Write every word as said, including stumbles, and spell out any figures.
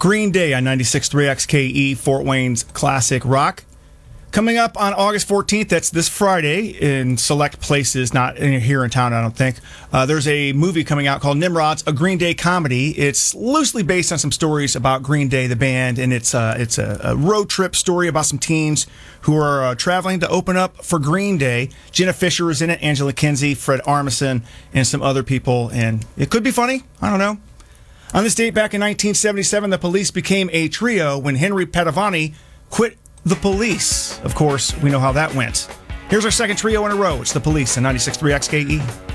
Green Day on ninety-six point three X K E, Fort Wayne's classic rock. Coming up on August fourteenth, that's this Friday, in select places, not in, here in town, I don't think. Uh, there's a movie coming out called Nimrods, a Green Day comedy. It's loosely based on some stories about Green Day, the band, and it's, uh, it's a, a road trip story about some teens who are uh, traveling to open up for Green Day. Jenna Fischer is in it, Angela Kinsey, Fred Armisen, and some other people, and it could be funny. I don't know. On this date back in nineteen seventy-seven, the Police became a trio when Henry Padovani quit the Police. Of course, we know how that went. Here's our second trio in a row. It's the Police on ninety-six point three X K E.